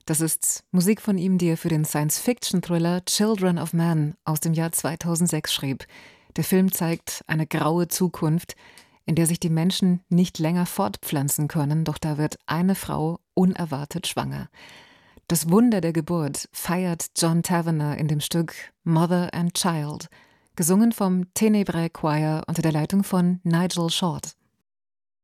Das ist Musik von ihm, die er für den Science-Fiction-Thriller Children of Men aus dem Jahr 2006 schrieb. Der Film zeigt eine graue Zukunft, in der sich die Menschen nicht länger fortpflanzen können, doch da wird eine Frau unerwartet schwanger. Das Wunder der Geburt feiert John Tavener in dem Stück Mother and Child, gesungen vom Tenebrae Choir unter der Leitung von Nigel Short.